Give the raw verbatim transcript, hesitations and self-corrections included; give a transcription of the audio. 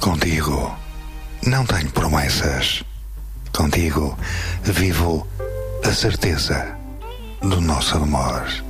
Contigo não tenho promessas. Contigo vivo a certeza do nosso amor.